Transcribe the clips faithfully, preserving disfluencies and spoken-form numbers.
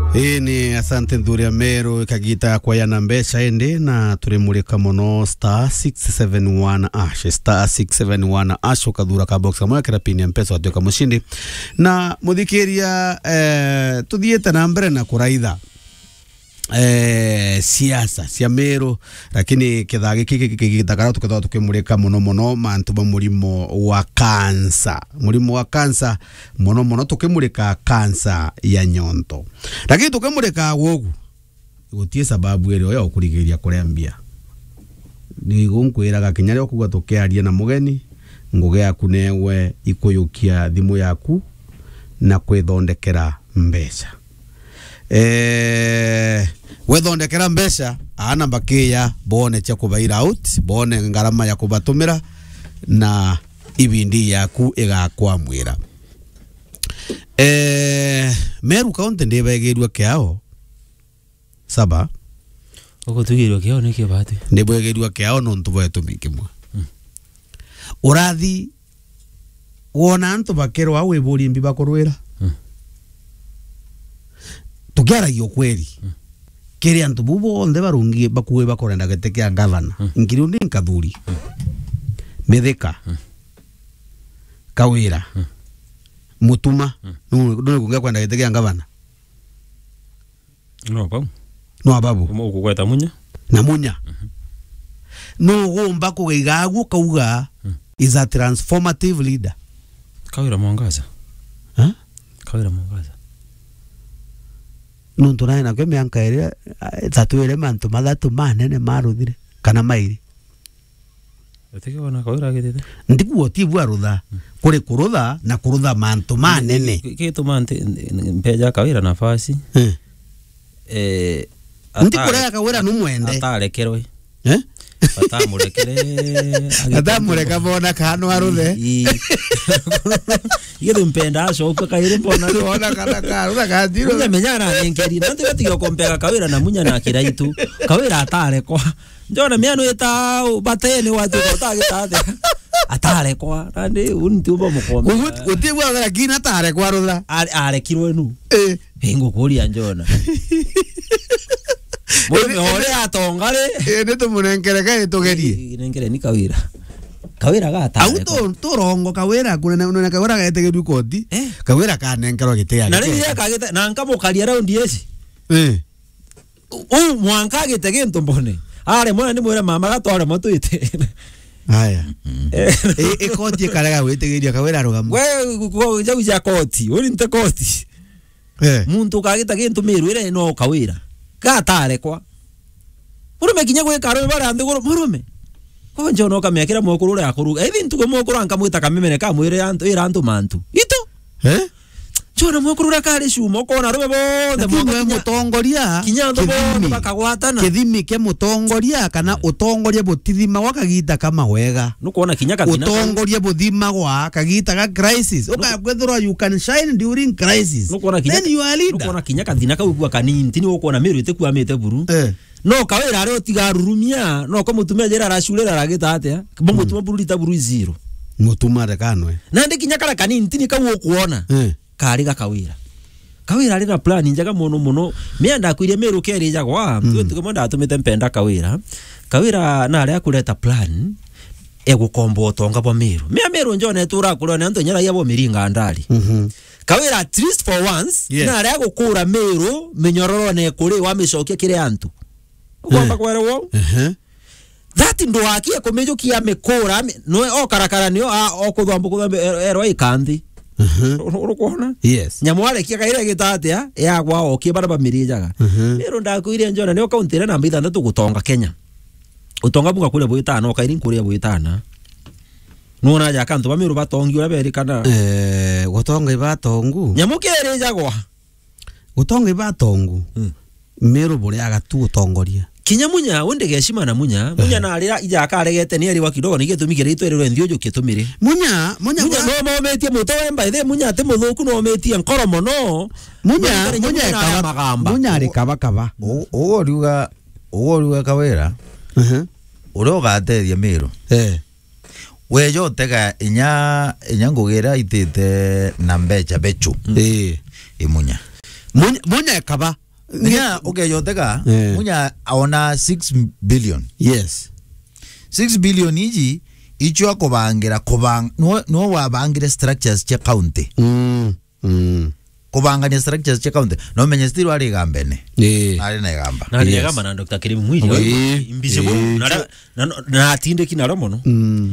Hii ni asante Nduria Meru kagita kwa yana mbesha ende na tulimulika mono star six seven one ash star six seven one ash ukadhura ka box kama kira pini mpesa watoka mushindi na mudhikiria eh, tudhieta na mbere na kuraitha eh, siasa cia Meru lakini kithagi kiki kigitakara tukethwa tukimulika mono mono mantu ba murimo wa kansa murimo wa kansa mono mono tukimulika kansa ya nyonto lakini tukimulika wogu gutie sababu ero ya ukurigiria kurembia ni gunkwiraga kinyari okuga tukiaria na mugeni nguge yaku newe ikuyukia thimu yaku na kwithondekera mbeca eh wethondekera mbeca ana bakia bone cha kubaira out bone ngarama ya kubatumira na ibindi yaku igakwamwira eh Meru kaunti ndibegerwa kiao saba uko tugirwa kiao ne kibati ndibegerwa kiao no ntubo etumikimwe hmm. Urathi wona antu bakero awe buri mbi bakorwera hmm. Tukiara yo kweli hmm. Kiri antu bubo onde barungi bakuwe bakorenda geteke ya governor hmm. Nkirundi nkathuri hmm. Metheka hmm. Kawira hmm. Mutuma hmm. no no kunga kwenda geteke ya governor no babu no ababu umo kukweta munya na munya hmm. No gomba kugigagu kauga hmm. Is a transformative leader Kawira Mwangaza ha Kawira Mwangaza nuntu nae na kwe mianka ere tatuere mantu mathatu manene maruthire kana mairi eteke wana Kawira agitete ndikuo tibu arutha kuri kurutha na kurutha mantu manene kitu mante mpeja Kawira nafasi eh eh ndikure Kawira numwende atarekerwe eh atamurekere atamureka bona kano aruthe yego mpenda aso ko Kawira mbona ona kana karuga kadiro munya menyana ngeri nanti batiga kompega Kawira na munya na kiraitu Kawira atarekwa njona miano eta batene watu kotagitade atarekwa nandi unti ubo mukombe utigwa gara kina atarekwa arutha arekirwe nu eh hingo kuria njona Mwe hore atongare ene tumunengereka itugerie nengere ni Kawira Kawira gata auto turongo Kawira kunene unene Kawira gaetegeru koti Kawira kanengerwa gitea na ri ya kagete na nkamukaria round yesi eh u mwanka gitege ntombone are mwana ni mwera mama gatware matuite haya eh e koti karega wetegeria Kawira rugamo we ko jau ya koti uri nte koti eh muntu kagita gintu Meru ire no Kawira gatare kwa urume kinya gwe karo bara ande goro murume ko njono kamekera mokuru ura akuruga ebi ntuko mokuru ankamwita kamemene ka mwire antu ira antu mantu ito eh chona mokuru ura kare shumo kona rume bonde mwe mutongoria kinyando bonde bakagwatana kithimi ke mutongoria kana utongoria butithima wakagita kama wega nukuona kinya kathina utongoria buthima gwa kagita ga crisis ukakwethura you can shine during crisis nukuona kinya then you are leader nukuona kinya kathina ka ukua kanini tini ukuona Meru ite kuamete buru eh no Kawira ari otigarurumia no ko mutumia jera arashurera aragita atia bo mutuma buru lita buru zero mutuma rekanwe na ndi kinya kala kanini tini ka ukuona eh kari ga Kawira Kawira ari na plan njaga muno muno mienda kuiria Meru keri jagwa tu tukomonda atumite mpenda Kawira Kawira na ari akuleta plan egukombo otonga bo Meru mia Meru njone tura kulona anto nyara yabo miringa andali mhm Kawira at least for once yes. Na ari agukura Meru minyororo ne kuri wa mishokia kire antu ugomba kwere wo eh that ndo akia komejo kia mekora no o karakara ni o kuthombo kuthombo ero ikandi urukuona yes nyamwale kia kaire gitatia ya gwa o kia baraba mirijaga Meru ndakuire njona ni o county na namba ithandatu gutonga Kenya utonga bunga kule boitana o kairi kure boitana nona ja kanto ba Meru batongi ora beri kana eh gutonga ibatongu nyamukere jagwa gutonga ibatongu Meru buri agatu utongoria kinya munya wende geshima na munya munya na arira ija akaregete ni ari wa kidogo ni getumikire itu ero nthio jukitumire munya munya munya no mo metie muto wemba ithe munya te muthuku no metie nkoromo no munya munya kaba munya ari kaba kaba ugo riuga ugo riuga Kawira eh uro gateria Meru eh we yo tega inya inya ngugira itite na mbecha bechu eh imunya munya munya ekaba Nya ukeyoteka Eh. munya aona six billion. yes six billion iji icho akubangira kubang no no wabangira structures che county. mm mm Kubanganya structures che county. No menye still ari gambene. eh Ari na gamba. na Yes. yes. Gamba na Doctor Kirimu mwiji Eh. imbise Eh. mu na na na atinde kinaro mono mm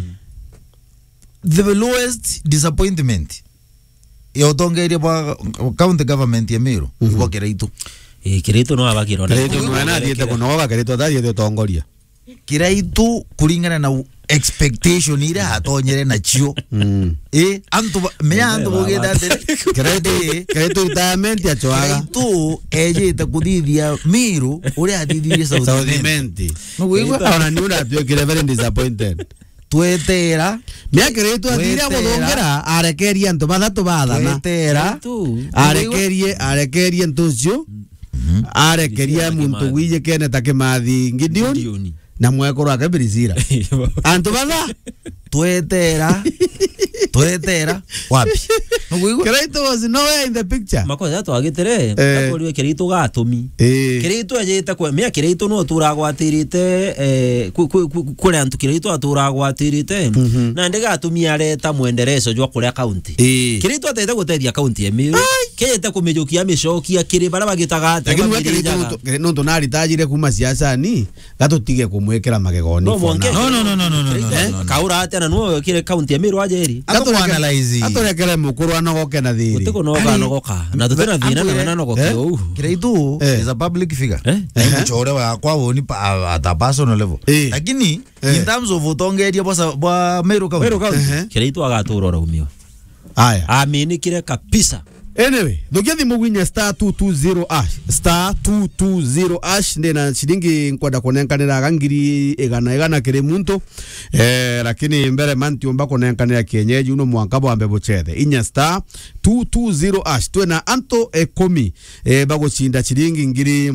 The lowest disappointment yotongeire bwa county government ya Meru ibo Kiraitu. eh Kiraitu no abakiro Kiraitu mwana thiete kunoga Kiraitu thathiete utongoria Kiraitu kulingana na expectation ile hatonyere na chio. mm Eh antu me antu bogeda tere. Kiraitu Kiraitu retirement ya choaga Kiraitu eje takuthithia Meru uri athithie South End. Southiment No wigwa ona ni una tio kire very disappointed twetera mia Kiraitu atira muthongera arekeria antu bathatu bathana twetera tu arekerie arekerie ntucio arekeria muntu wije kene takimathi Gideon Gideon. na mwekoro ake birizira antu batha twetera twetera wapi no wigwa Kiraitu was nowhere in the picture makoza to agitere akoriwe Kiraitu gatumi eh Kiraitu ajeta kwa mia Kiraitu no turagwatirite eh kule antu Kiraitu aturagwatirite na ndega atumi areta mwendereso jwa kule county eh Kiraitu atete gutethia county ya Meru kete kumijukia micokia kiri bara bagitagate lakini we Kiraitu no tonari tajire kuma siasa ni gatutige kumwekera magegoni no for monke now. no no no no no no Eh, kaura ate na nuo kire county ya Meru ajeri Atu analyze aturekere mukuru anogoke na thiri utiko no ga no goka na tutena thina na na no gokio Kiraitu Eh. is a public figure Eh? eh mchore wa kwa woni pa at a personal level Eh. lakini Eh. in terms of utongeria bwa bwa Meru county Meru county Ehe. Kiraitu agatura rumio aya amini kire kabisa anyway thukia thimu gwinya star two two zero ash star two two zero ash ndina shilingi nkwenda kunenkanira gangiri igana igana kiri muntu eh lakini mbere manti umba kunenkanira kienyeji uno mwanka bwambe buchethe inya star two two zero ash twena anto ekomi eh bagushinda shilingi ngiri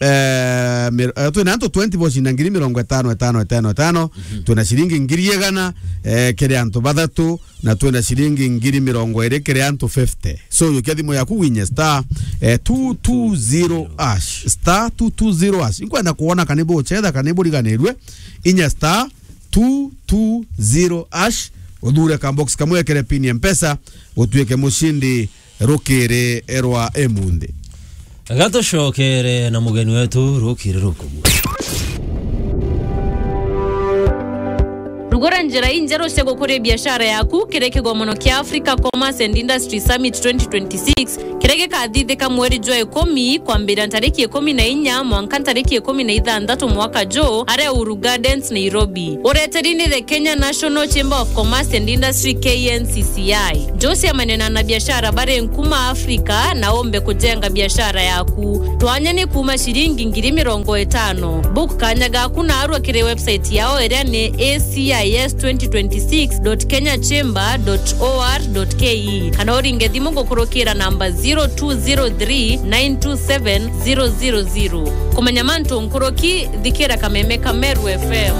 eh mir, uh, twina anto twenty boshinda ngiri mirongo etano etano etano etano twina shilingi ngiri igana eh kire anto bathatu na twina shilingi ngiri mirongo iri kire anto fifty so yukia thimu yaku winya star eh, two two zero ash star two two zero ash inkwenda kuona kanibo chetha kanibo riganirwe inya star two two zero ash udhure kambox kamwe kire pin ya mpesa utuike mushindi rukire erwa emunde gato shokere na mugeni wetu rukire rukumu Rugora njira injero shego kore biashara yaku kireke gomono kia Africa Commerce and Industry Summit twenty twenty-six kireke kadhide ka mweri jwa ekomi kwa mbira tariki ekomi na inya mwanka tariki ekomi na ithandatu mwaka jo are Uru Gardens Nairobi ureterini the Kenya National Chamber of Commerce and Industry K N C C I Jose manena na biashara bare nkuma Afrika na ombe kujenga biashara yaku twanyane kuma shilingi ngiri mirongo etano book kanyaga kuna arwa kire website yao erane A C I S twenty twenty-six dot kenya chamber dot o r dot k e kana oringe thimo gokurokira namba zero two zero three nine two seven zero zero zero kumenya manto nkoroki dhikira kameme Meru F M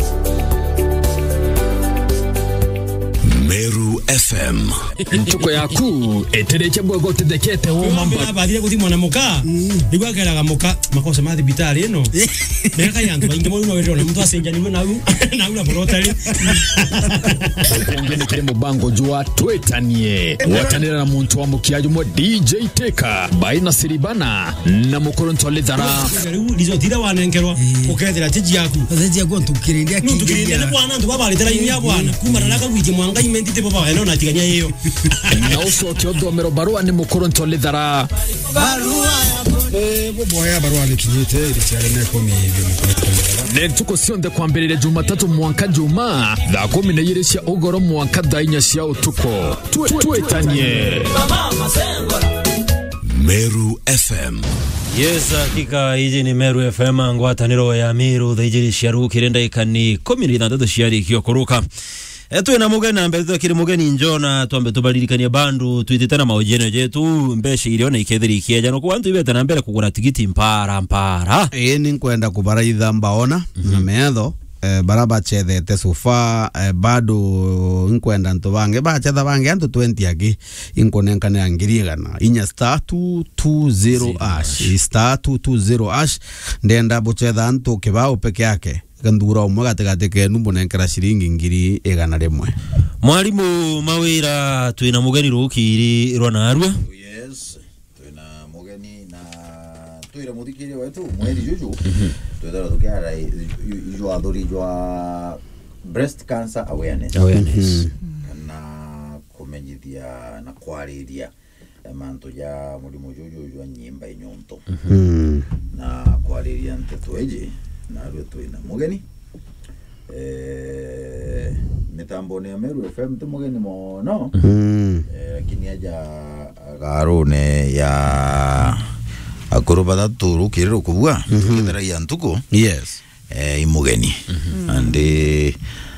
Meru F M ntuko yaku etereke bwogo tedekete wo mamba bathire guthi mwana muka igwa keraga muka makosa mathi bitari ino neka yantu bainge mo no wero mtu asenjani mo nau nau na borotari ngene kire mubango jwa twetanie watanira na muntu wa mukiajo mo D J Teka baina siribana na mukoro ntolethara dizo tira wanenkerwa ukethira tiji yaku Azeji yaku ntukirindia ntukirindia ne bwana ntu baba litera yu ya bwana kuma nalaka gwije mwanga imentite baba eno na tiganya yeyo na uso kyodomero barua ni mukoro ntolethara barua eh bobo ya barua likinyite ile tiare komi hivi ne tuko sionde kwambirire Jumatatu mwanka juma thaa kumi na igiri cia ugoro mwanka thaa inya cia utuko twetanie Meru F M yes hakika hiji ni Meru F M ngwataniro ya Meru dhaijiri sharu kirenda ikani kumi na ithandatu ciari kio kuruka etu na mugeni na mbere kiri mugeni njona twambe tubaririkania bandu twitite na maojeno jetu mbeshe iliona ikethiri ikieja no kwantu ibeta na mbere kugura tigiti mpara mpara eh ni nkwenda kubara itha mbaona na metho eh, baraba chethete sofa eh, bado nkwenda nto bange ba chetha bange antu twenty aki inkonenkane angirigana inya star two two zero ash star two two zero ash ndenda buchetha antu kibao peke yake gandura umwe gategate kenu munenkera shiringi ngiri igana rimwe. Mwalimu mawira twina mugeni rukiri rwana arua. Yes, twina mugeni na twira muthikiri wetu mweri juju twethera tukiara ijwa athuri jwa breast cancer awareness Awareness. na kumenyithia na kwariria mantu ya murimu juju jwa nyimba inyonto na kwariria nteto eje na rwe twina mugeni eh mitambo ni Meru F M tu mugeni mono eh lakini aja garone ya akoro batatu rukiriro kubwa tukithera ya ntuko Yes. eh imugeni ande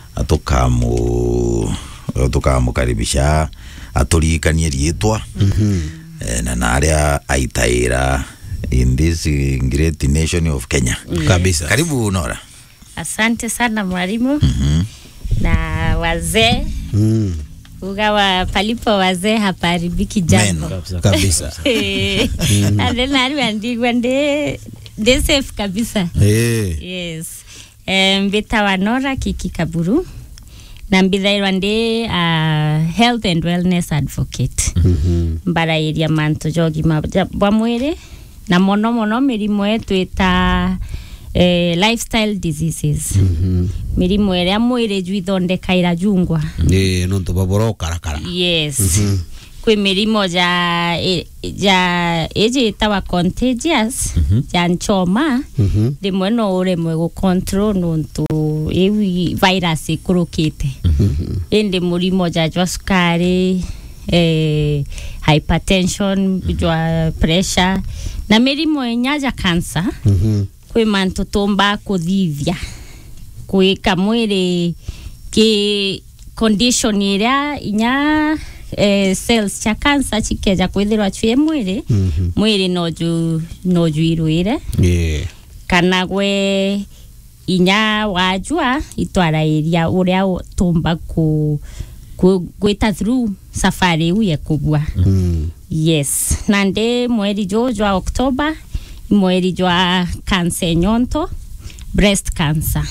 atokamu atokamu karibisha aturikanie rietwa eh na naria aitaira in this great nation of Kenya kabisa. Karibu Nora. Asante sana mwalimu. Mhm. Na wazee Mm. ugawa palipo wazee haparibiki jambo Kabisa. ande nari andigwa nde de safe kabisa. Eh. Yes. Um, mbita wa Nora Kiki Kaburu na mbithairwa ndi uh, health and wellness advocate mbara area manto jogi mabwa mwere na mono mono mirimu yetu ita eh, lifestyle diseases mirimu area mwere juithondeka ira jungwa Ni nonto baboro karakara. yes kwi mirimo ja e, ja eje itawa contagious ja nchoma rimwe no uremwe go control nonto ewi virus ikurukite indi murimo ja jwa sukari eh hypertension jwa pressure na mirimo enyaja cancer kwi manto tomba kuthivia kwi kamwire ki condition iria inya eh, cells cha cancer chikeja kwithirwa chwe mwiri mwiri no ju no juirwire Yeah. kana gwe inya wajua itwara iria uria tumba ku gwita through safari uye kubwa yes nande mweri jojo wa October mweri jwa cancer nyonto breast cancer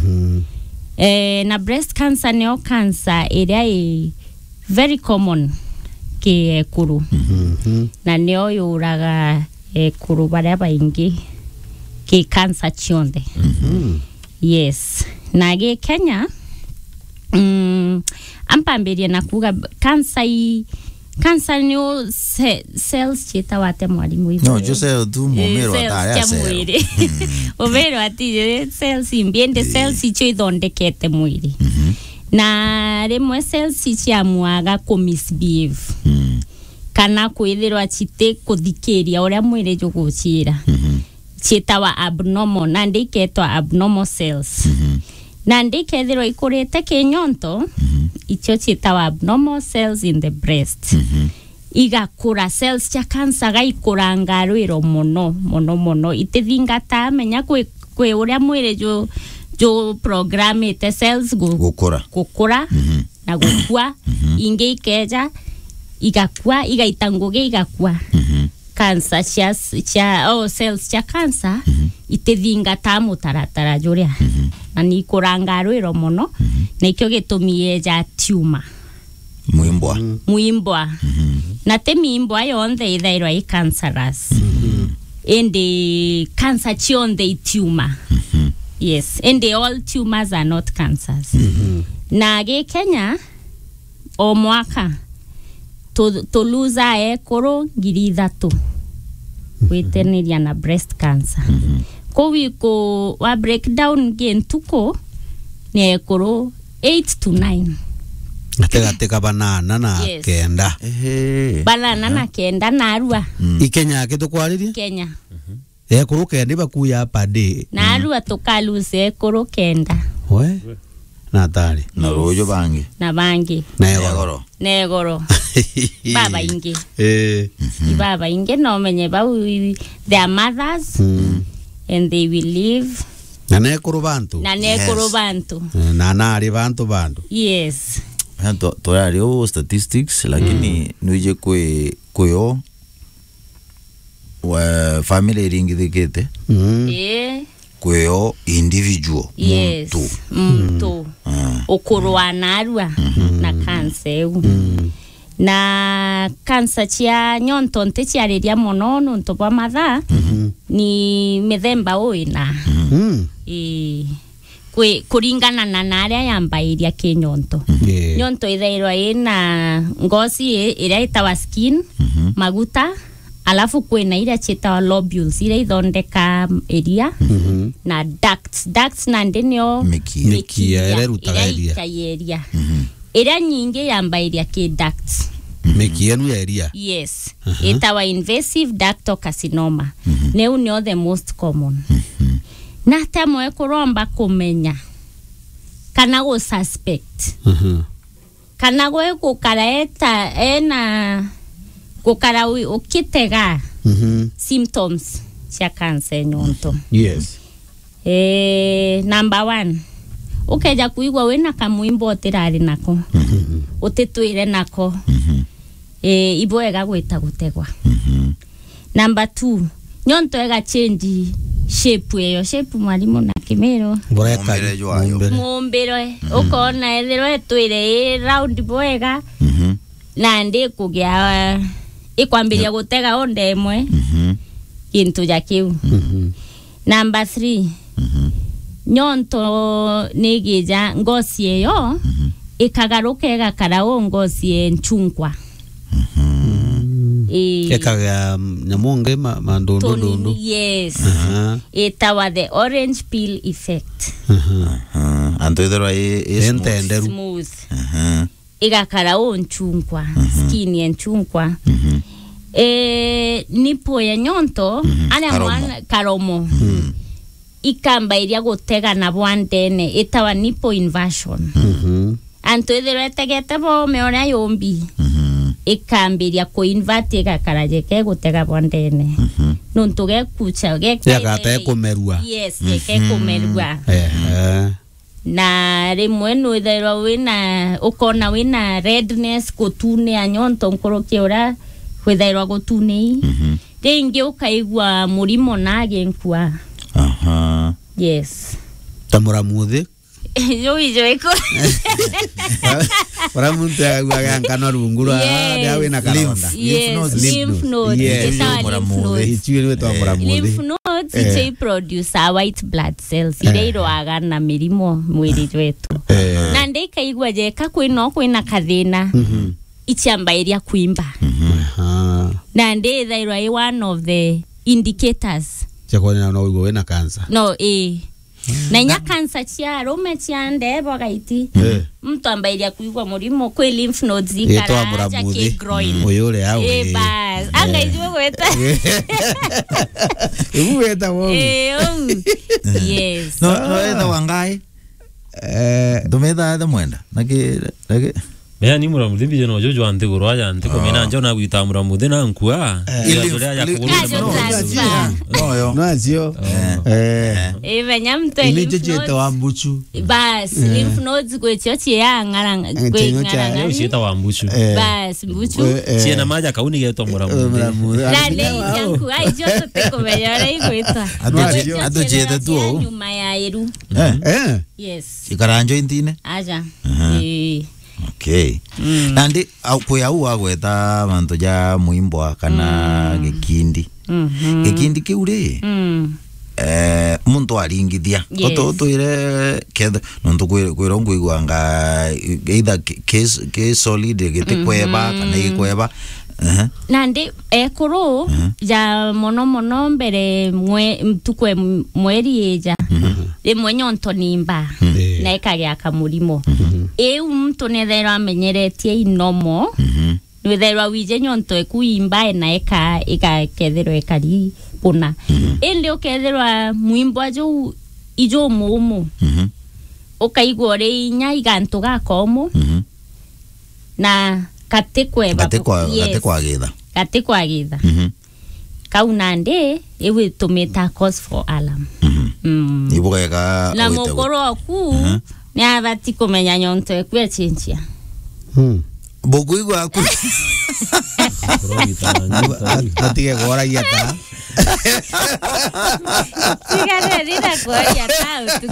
eh na breast cancer neo cancer iria i very common ke kuru na neo yuraga e kuru baria baingi ke cancer chionde yes na ge Kenya mm ampamberia na kuga cancer i cancer neo se, cells chita wate mwalimu hivi No, yo sé tu momero atare hacer omero ati cells imbiende cells icho ithondekete mwiri na rimwe cells ciamuaga ku misbehave kana kwithirwa chite kuthikiria uria mwiri jugucira chitawa abnormal na ndiketwa abnormal cells na ndikethirwa ikurite kinyonto icho chitawa abnormal cells in the breast igakura cells cha cancer gaikuranga rwiro muno muno muno itithingata menya kwe kwe uria mwiri jo jo program ite cells gukura gukura na gukua inge ikeja igakua igaitanguge igakua cancer cha cha oh cells cha cancer itithingata mutaratara juria na ni kuranga rwiro muno na ikyo gitumie ja tumor muimbwa muimbwa na te miimbwa yonthe ithairwa i cancerous indi cancer chionde i tumor yes and all tumors are not cancers na ge Kenya o mwaka to to lose e koro ngiri ithatu witeniria na breast cancer ko wiko wa breakdown gentuko ne koro eight to nine Atega teka banana na Yes. kenda. ehe banana na kenda na arua Ikenya kitu kwariria? Kenya Eh kuru kenda bakuya pade. na arua tukaluse koro kenda We. Natari. na rojo bangi na bangi Na yego. yagoro negoro baba ingi Eh. baba ingi no menye ba their mothers and they will live na nekuru bantu na nekuru Yes. bantu na nari bantu bandu yes to toyari o statistics lakini nuije kwe kweyo wa family ringithikite mm. eh kweyo individual yes muntu mtu ukuru wa narua na kansa eu na kansa chia nyonto nte chiariria mono nuntu bwa matha ni mithemba uina Mm. eh kwe kuringana na naria yambairia kinyonto Yeah. nyonto ithairwa ina ngozi iria itawa skin maguta alafu kwina iria chitawa lobules iria ithondeka iria na ducts ducts na ndenio Mikia. Mikia, iria irutaga iria. iria iria nyingi yambairia ki ducts mekienu ya iria yes itawa invasive ductal carcinoma neu nio the most common na tamwe kuromba kumenya kana go suspect Mhm. kana go gukaraeta ena gukara ukitega Mhm. symptoms cia cancer nyonto Yes. eh number one ukeja kuigwa wina kamwimbo otirari nako utitwire nako eh ibwega gwita gutegwa number two nyonto ega change shape eyo shape mwalimu na kimero Boreka. Mumbere jwayo. mumbere. mumbiro ukona ethiro etwire round bwega na ndi kugia ikwambiria gutega onde imwe kintu ja kiu number three nyonto nigija ngosi eyo ikagaruka igakara o ngosi enchungwa eh Ekaga nyamonge ma- mandundu toni- ndundu. yes Aha. itawa the orange peel effect Ah, anto ithero e e smooth. Entenderu. smooth Aha. igakara o nchungwa skin ya nchungwa eh nipo ya nyonto ana Karomo. mwana karomo ikamba iria gutega na bwandene itawa nipo inversion Mhm. anto ithero etegete bo meora yombi ikambiria ku invert igakara jeke gutega bwandene nuntu gekucha Yakata kumerua. yes geke kumerua Eh. na rimwe nwithairwa wina ukona wina redness gutune anyonto nkorokia ura withairwa gutune ringi ukaigwa murimo nage nkua Aha. yes Tamura muthi. yo ijo iko Ora muntu agwa gangana rungura Yes. ya wina karonda. yes Lymph lymph nodes Yes. itawa Mura lymph muthi. nodes Ichwe ni wetu amura lymph muthi. nodes iche produce our white blood cells iria irwaga na mirimo mwiri wetu na ndikaigwa jeka kwino kwina kathina ichiambairia kuimba Aha. na ndithairwa i one of the indicators Chakoni na ugo wina kansa. no eh na nya kansa chia rume chia ndebo gaiti Eh. mtu ambairia kuigwa murimo kwi lymph nodes Yetwa ikara amura ja muthi. groin Uyure yawe. eh bas anga ijwe gweta Ibu weta wo. eh oh. yes No no etha wangai. Eh. Tumetha etha mwenda. Naki naki Mea ni muramuthi bije no jojo ante goro aya ante ko mena njona gwita muramuthi na nkua ya jole ya kuguru Ajo transfer. no yo. No azio. Eh. eh venya mtu Ini lymph jeje nodes wa mbuchu. bas lymph nodes gwecho chia ngara Chenyo gwe cha- ngara leo shita wa mbushu bas mbuchu chie na maja kauni geto muramuthi Muramuthi. na ne yanku ai joto te kumenya igwita Atu atu jete tu o. nyuma ya iru Eh. Eh. yes Ikaranjo intine. aja eh Okay. Nandi au kwa au agweta manto ja muimbwa kana gikindi. mhm Gikindi kiure. mm Eh muntu aringithia. Yes. Oto toire ketho nontu kwira kwira ngwigwanga either case case solid gite kweba kana ikweba. Eh. nandi ekuru ja mono mono mbere mwe mtukwe mweri eja rimwe nyonto nimba na ikagya kamurimo eu mtu nethera amenyeretie inomo nethera wije nyonto ekuimba na eka ikakethero ekari puna ende okethera muimbo jo ijo mumu ukaigwa ri inya igantu gakomo na katekwe Gatekwa gatekwa githa. katekwa githa Mhm. kaunande ewe tumeta cause for alarm Mhm. Mm. Ibuka ka Na mukoro aku ni abati kumenya nyonto ekwe chinchia. Mm. Bogu igwa aku. Atige gora yata. Sigare rira kwa yata.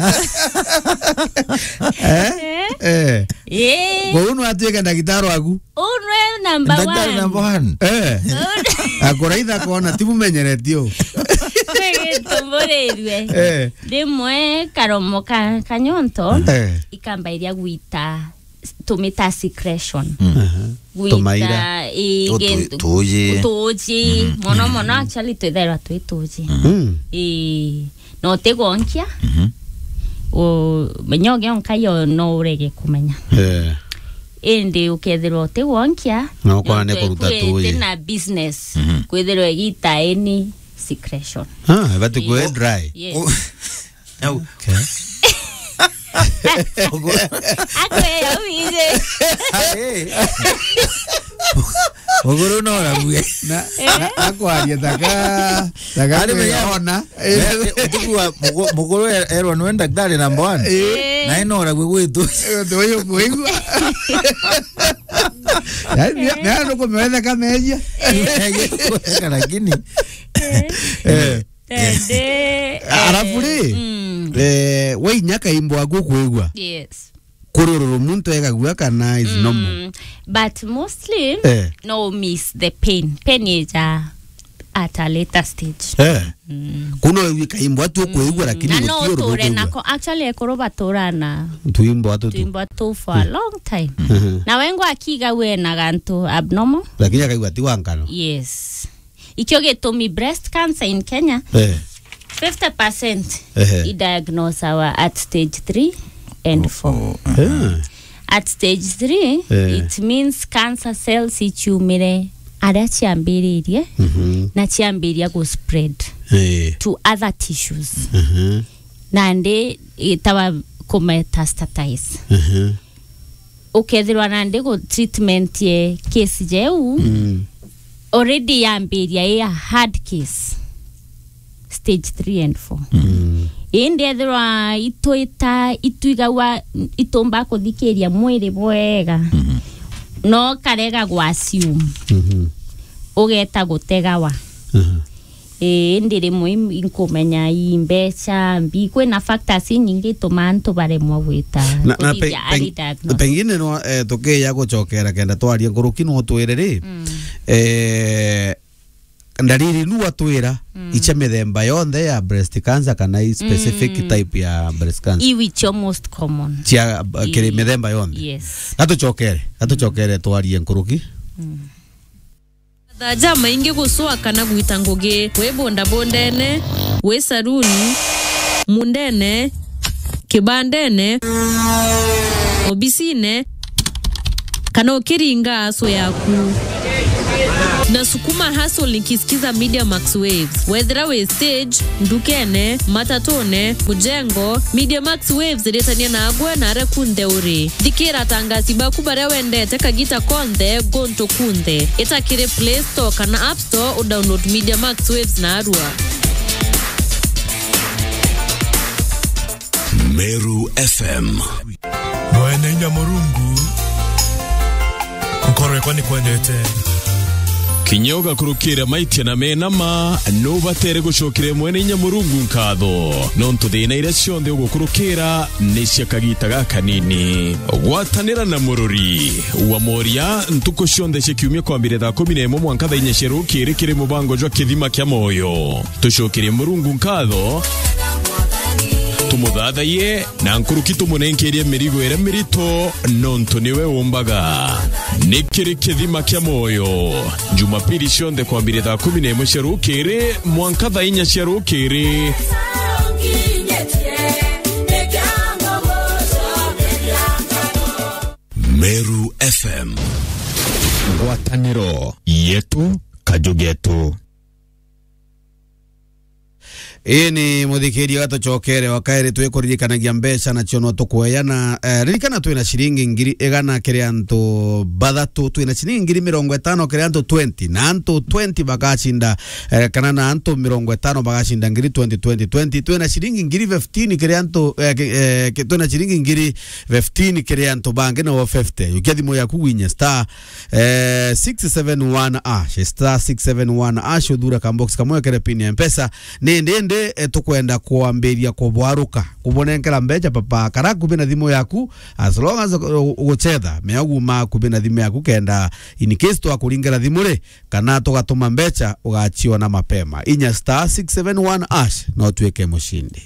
Eh? Eh. Eh. Bo uno atige ndagitaro aku. Unwe number one. Daktari number one. Eh. Akora itha kona timu menyeretio. Tomborerwe. Eh. Demwe karomoka kanyonto. Eh. Ikambairia guita tumita secretion. Tomaira. Guita Toji. Toji. Mono mono actually twethera twi toji. Mm. Eh no te gonkia. O menyoge onkayo no urege kumenya. Eh. Ende ukethirwo te wonkia. No kwa ne kuruta toji. Na business. Kwethirwo igita any secretion. Ah, batu kwe dry. Yes. Okay. Akwe yawize. Ogoro no ra buge. Na akwaria taka taka Ale me ona. Tukua mogoro ero no daktari number one. Na ino ra buge tu. Ndio kuigwa. Ya ya no komeweza kama ella. Lakini Eh. Tende. Arafuri. Eh, we nyaka imbo agukuigwa. Yes. Kururu muntu egagwa kana is normal. Mm, but mostly Eh. no miss the pain. Pain is uh, at a later stage. Eh. Kuno wika imbo atu kuigwa lakini Na no mutio tore na rugo. ko actually ekoroba torana. Tuimbo atu tu. Tuimbo to for a long time. Na wengo akiga we na ganto abnormal. Lakini akaigwa ti wankano. Yes. Ikyo gitumi breast cancer in Kenya. Eh. fifty percent Eh. I diagnose our at stage three and four. Eh. At stage three, Eh. it means cancer cells ichumire aria chiambiririe Mhm. na chiambiria go spread Eh. to other tissues. Mhm. Nande itawa kumetastatise. Mhm. Ukethirwa nande go treatment ye case jeu Mm. already yambiria ya hard case. Stage three and four. Mm. Indi ethirwa ituita ituigawa itomba kuthikiria mwiri bwega. No karega gwa assume. Mhm. Ugeta gutegawa. Mhm. Eh indi rimwe inkumenya imbecha mbi kwina factors nyingi tumantu baremwa gwita. Na, na pe, pe, pengine no eh, toke ya guchokera kenda twaria nguruki no twire ri mm. eh ndariri nu atwira mm. icha mithemba yonthe ya breast cancer kana i specific mm. type ya breast cancer I which most common cia uh, kiri mithemba yonthe. Yes. Gatuchokere gatuchokere twarie nguruki mm. Thaja maingi guswa kana gwita ngugi we bonda bondene we saruni mundene kibandene obisine kana ukiringa aso yaku na sukuma hustle nikisikiza Media Max Waves whether we stage ndukene matatone mujengo Media Max Waves retania na agwe na rekunde uri dikira tangasi baku bare wende teka gita konde gonto kunde itakire Play Store kana App Store u download Media Max Waves na arua. Meru F M. Mwene Nyamurungu Nkore kwani kwendete Kinyoga kurukira maitia na menama no batere gushokire mwene Nyamurungu nkatho nontu thina ira cionthe ugukurukira ni ciakagita gaka nini gwatanira na mururi wa moria ntuko cionthe cikiumia kwambire thaa kumi na imwe mwanka thaa inya cirukire kiri mubango jwa kithima kia moyo tushokire Murungu nkatho tumuthathaie na nkuruki tumunenkerie mirigo ira mirito nontu niwe umbaga nikiri kithima kia moyo Jumapili cionthe kwambire thaa kumi na imwe cirukire mwanka thaa inya cirukire Meru F M. ngwataniro yetu kajugetu. Ii ni muthikiri gato chokere wakaire twe kuririkanagia mbeca na ciono tukweyana eh, ririkana twina ciringi ngiri igana kiri antu bathatu twina ciringi ngiri mirongo itano kiri antu twenty na antu twenty bagacinda eh, kana na antu mirongo itano bagacinda ngiri twenty twenty twenty twina ciringi ngiri fifteen kiri antu eh, eh, twina ciringi ngiri fifteen kiri antu bangi na fifty ukiathimu ya kuwinya star eh, six seven one ash star six seven one ash udura kambox kamwe kere pin ya mpesa nende nde e, tukwenda kuambiria kubwaruka kubonenkera mbeca papa kara kubina thimu yaku as long as uguchetha meaguma kubina thimu yaku kenda in case to akuringera thimu ri kana tugatuma mbeca ugachiwa na mapema inya star six seven one ash no tuweke mushindi.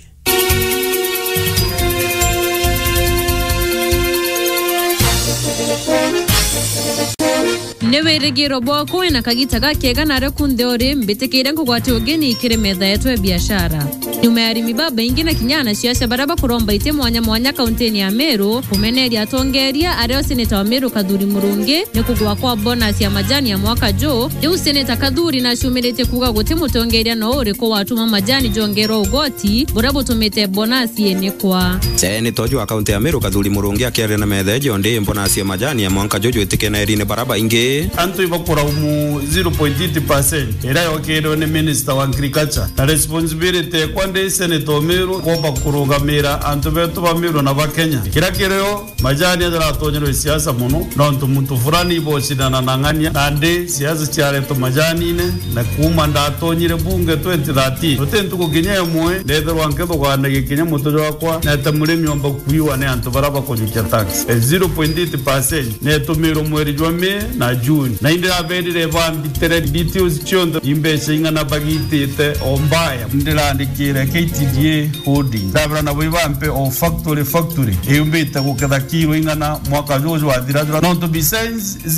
Newe regero bwako ina kagita gakega na rekunde ore mbetekere ngugwate ogeni ikire metha yetu ya biashara. Nyuma ya rimi baba ingine kinyana siasa baraba kuromba ite mwanya mwanya kaunteni ya Meru kumeneri atongeria areo seneta wa Meru Kadhuri Murungi ne kugwa kwa bonus ya majani ya mwaka jo eu seneta Kadhuri na shumirete kuga gote mutongeria no ore ko watuma majani jongero ugoti burabo tumete bonus yene kwa seneta jo akaunti ya Meru Kadhuri Murungi akere na metha jo ndi bonus ya majani ya mwaka jojo itikena erine baraba inge antu ibakura umu zero point eight percent era yokero ne minister wa agriculture na responsibility kwande senator Meru koba kurugamira antu betu ba Meru na bakenya kira kireo majani ya tonyero siasa muno na antu muntu fulani boshidana nangania nande siasa cyare to majani ne na kuma ndatonyire bunge twenty thirteen otentu kuginya mwe ndetho wanke boganda gikinya mutojo wakwa na tamuremi omba kuiwa ne antu baraba konyukia tax zero point eight percent ne to Meru mweri jwa me na June na inde abedire bambitere details chondo imbese ingana bagitete ombaya ndira ndikire K T D A holding dabra na bibampe o factory factory eumbita kukadakiro ingana mwaka jojo adira no to besides